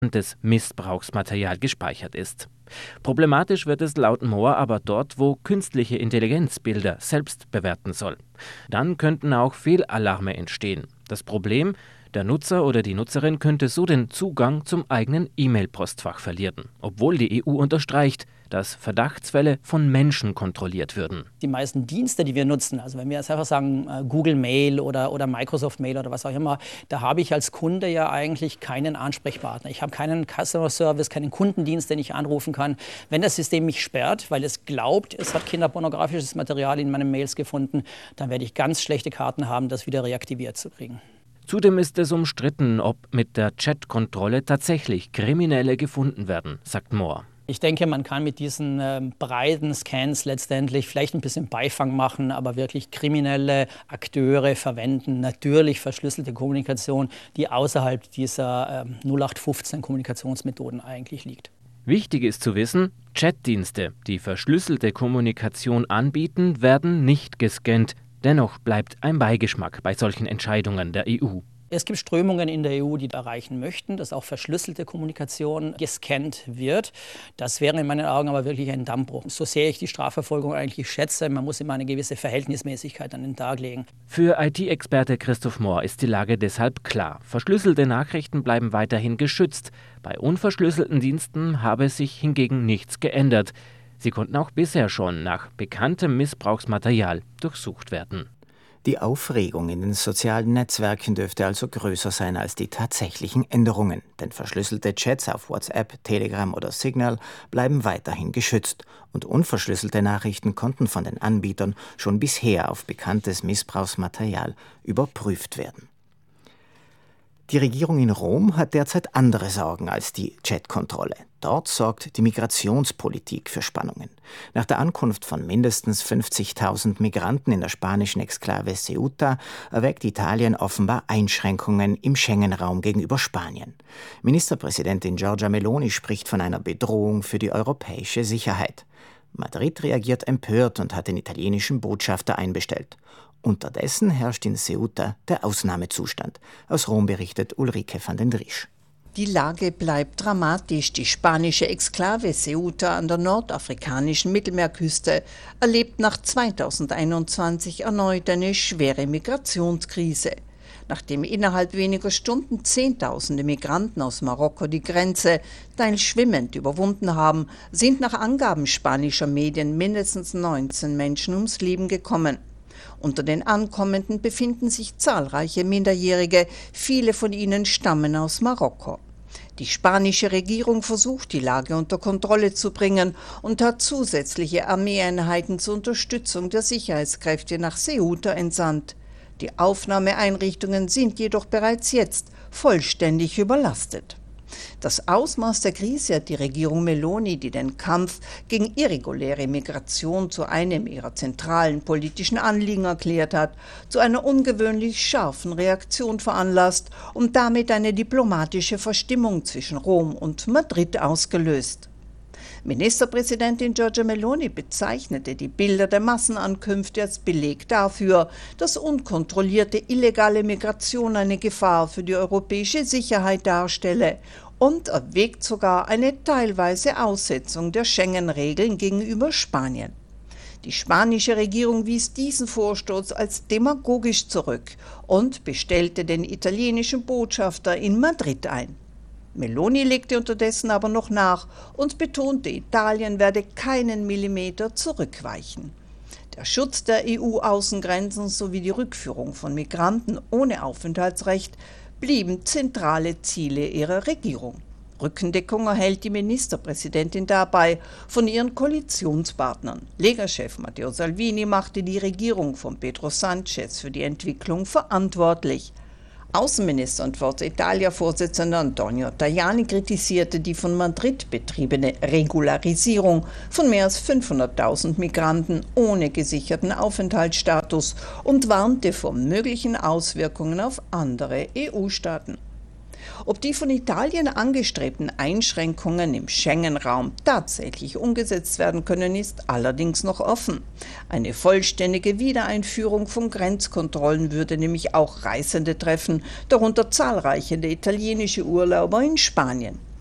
des Missbrauchsmaterial gespeichert ist. Problematisch wird es laut Mohr aber dort, wo künstliche Intelligenz Bilder selbst bewerten soll. Dann könnten auch Fehlalarme entstehen. Das Problem: Der Nutzer oder die Nutzerin könnte so den Zugang zum eigenen E-Mail-Postfach verlieren, obwohl die EU unterstreicht, dass Verdachtsfälle von Menschen kontrolliert würden. Die meisten Dienste, die wir nutzen, also wenn wir jetzt einfach sagen Google Mail oder Microsoft Mail oder was auch immer, da habe ich als Kunde ja eigentlich keinen Ansprechpartner. Ich habe keinen Customer Service, keinen Kundendienst, den ich anrufen kann. Wenn das System mich sperrt, weil es glaubt, es hat kinderpornografisches Material in meinen Mails gefunden, dann werde ich ganz schlechte Karten haben, das wieder reaktiviert zu kriegen. Zudem ist es umstritten, ob mit der Chat-Kontrolle tatsächlich Kriminelle gefunden werden, sagt Mohr. Ich denke, man kann mit diesen breiten Scans letztendlich vielleicht ein bisschen Beifang machen, aber wirklich kriminelle Akteure verwenden natürlich verschlüsselte Kommunikation, die außerhalb dieser 0815-Kommunikationsmethoden eigentlich liegt. Wichtig ist zu wissen, Chatdienste, die verschlüsselte Kommunikation anbieten, werden nicht gescannt. Dennoch bleibt ein Beigeschmack bei solchen Entscheidungen der EU. Es gibt Strömungen in der EU, die erreichen möchten, dass auch verschlüsselte Kommunikation gescannt wird. Das wäre in meinen Augen aber wirklich ein Dammbruch. So sehr ich die Strafverfolgung eigentlich schätze, man muss immer eine gewisse Verhältnismäßigkeit an den Tag legen. Für IT-Experte Christoph Mohr ist die Lage deshalb klar. Verschlüsselte Nachrichten bleiben weiterhin geschützt. Bei unverschlüsselten Diensten habe sich hingegen nichts geändert. Sie konnten auch bisher schon nach bekanntem Missbrauchsmaterial durchsucht werden. Die Aufregung in den sozialen Netzwerken dürfte also größer sein als die tatsächlichen Änderungen, denn verschlüsselte Chats auf WhatsApp, Telegram oder Signal bleiben weiterhin geschützt und unverschlüsselte Nachrichten konnten von den Anbietern schon bisher auf bekanntes Missbrauchsmaterial überprüft werden. Die Regierung in Rom hat derzeit andere Sorgen als die Chat-Kontrolle. Dort sorgt die Migrationspolitik für Spannungen. Nach der Ankunft von mindestens 50.000 Migranten in der spanischen Exklave Ceuta erwägt Italien offenbar Einschränkungen im Schengen-Raum gegenüber Spanien. Ministerpräsidentin Giorgia Meloni spricht von einer Bedrohung für die europäische Sicherheit. Madrid reagiert empört und hat den italienischen Botschafter einbestellt. Unterdessen herrscht in Ceuta der Ausnahmezustand. Aus Rom berichtet Ulrike van den Driesch. Die Lage bleibt dramatisch. Die spanische Exklave Ceuta an der nordafrikanischen Mittelmeerküste erlebt nach 2021 erneut eine schwere Migrationskrise. Nachdem innerhalb weniger Stunden Zehntausende Migranten aus Marokko die Grenze teils schwimmend überwunden haben, sind nach Angaben spanischer Medien mindestens 19 Menschen ums Leben gekommen. Unter den Ankommenden befinden sich zahlreiche Minderjährige, viele von ihnen stammen aus Marokko. Die spanische Regierung versucht, die Lage unter Kontrolle zu bringen und hat zusätzliche Armeeeinheiten zur Unterstützung der Sicherheitskräfte nach Ceuta entsandt. Die Aufnahmeeinrichtungen sind jedoch bereits jetzt vollständig überlastet. Das Ausmaß der Krise hat die Regierung Meloni, die den Kampf gegen irreguläre Migration zu einem ihrer zentralen politischen Anliegen erklärt hat, zu einer ungewöhnlich scharfen Reaktion veranlasst und damit eine diplomatische Verstimmung zwischen Rom und Madrid ausgelöst. Ministerpräsidentin Giorgia Meloni bezeichnete die Bilder der Massenankünfte als Beleg dafür, dass unkontrollierte illegale Migration eine Gefahr für die europäische Sicherheit darstelle und erwägt sogar eine teilweise Aussetzung der Schengen-Regeln gegenüber Spanien. Die spanische Regierung wies diesen Vorstoß als demagogisch zurück und bestellte den italienischen Botschafter in Madrid ein. Meloni legte unterdessen aber noch nach und betonte, Italien werde keinen Millimeter zurückweichen. Der Schutz der EU-Außengrenzen sowie die Rückführung von Migranten ohne Aufenthaltsrecht blieben zentrale Ziele ihrer Regierung. Rückendeckung erhält die Ministerpräsidentin dabei von ihren Koalitionspartnern. Lega-Chef Matteo Salvini machte die Regierung von Pedro Sánchez für die Entwicklung verantwortlich. Außenminister und Forza Italia-Vorsitzender Antonio Tajani kritisierte die von Madrid betriebene Regularisierung von mehr als 500.000 Migranten ohne gesicherten Aufenthaltsstatus und warnte vor möglichen Auswirkungen auf andere EU-Staaten. Ob die von Italien angestrebten Einschränkungen im Schengen-Raum tatsächlich umgesetzt werden können, ist allerdings noch offen. Eine vollständige Wiedereinführung von Grenzkontrollen würde nämlich auch Reisende treffen, darunter zahlreiche italienische Urlauber in Spanien.